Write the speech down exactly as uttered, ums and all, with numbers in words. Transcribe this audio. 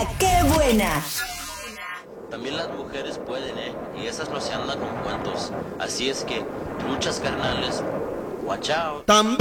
qué buena. También las mujeres pueden, ¿eh? Y esas no se andan con cuentos. Así es que, luchas carnales, watch out. También.